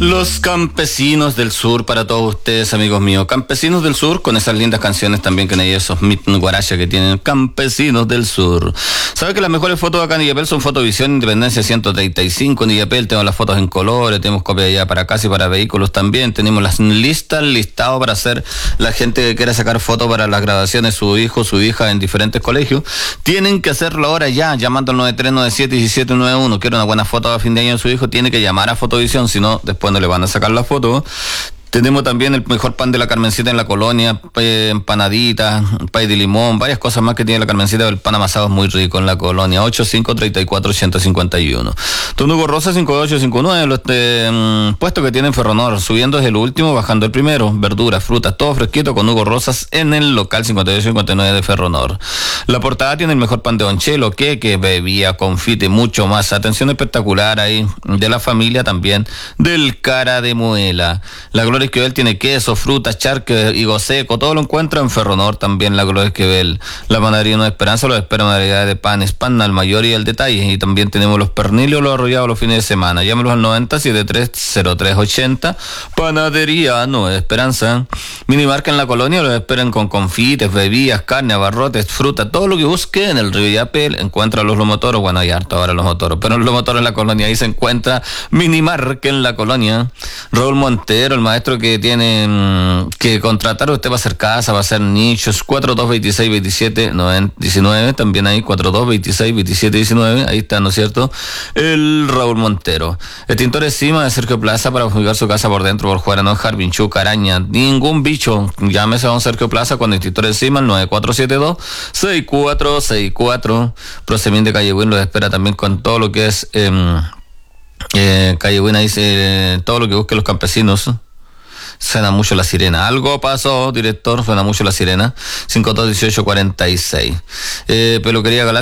Los Campesinos del Sur, para todos ustedes, amigos míos. Campesinos del Sur, con esas lindas canciones también que hay esos guaracha que tienen. Campesinos del Sur. ¿Sabe que las mejores fotos acá en Illapel son Fotovisión Independencia 135 en Illapel? Tenemos las fotos en colores, tenemos copias ya para casa y para vehículos también. Tenemos las listas, listado para hacer la gente que quiera sacar fotos para las graduaciones, su hijo, su hija en diferentes colegios. Tienen que hacerlo ahora ya, llamando al 93971791. Quiere una buena foto a fin de año de su hijo, tiene que llamar a Fotovisión, si no, después no le van a sacar la foto. Tenemos también el mejor pan de la Carmencita en la colonia, empanaditas, pay de limón, varias cosas más que tiene la Carmencita. El pan amasado es muy rico en la colonia. 8534-8051. Don Hugo Rosa 5859, puesto que tiene en Ferronor, subiendo desde el último, bajando el primero. Verduras, frutas, todo fresquito con Hugo Rosas en el local 5859 de Ferronor. La portada tiene el mejor pan de Don Chelo, queque, bebida, confite, mucho más. Atención espectacular ahí de la familia también, del Cara de Muela. La Gloria Esquivel tiene queso, frutas, charque, higo seco, todo lo encuentra en Ferronor también la Gloria Esquivel. La panadería Nueva Esperanza lo espera una variedad de panes, pan al mayor y al detalle. Y también tenemos los pernillos, los arrollados los fines de semana. Llámenos al 90730380. Panadería Nueva Esperanza. Minimarca en la colonia los esperan con confites, bebidas, carne, abarrotes, fruta, todo lo que busque en el río Illapel. Encuentra los lomotoros, bueno, hay harto ahora los motoros, pero los lomotoros en la colonia, ahí se encuentra Minimarca en la colonia. Raúl Montero, el maestro que tienen que contratar, usted va a hacer casa, va a hacer nichos, 42262719, también ahí 42262719, ahí está, ¿no es cierto? El Raúl Montero. Extintores Cima de Sergio Plaza para fumigar su casa por dentro, por fuera, no dejar vinchuca, araña, ningún bicho. Llámese a don Sergio Plaza con Extintores Cima, el 9472-6464. Procedimiento de Calle Buin los espera también con todo lo que es Calle Buena, dice todo lo que busquen los campesinos. Suena mucho la sirena. Algo pasó, director, suena mucho la sirena. 521846. Peluquería Galaxia.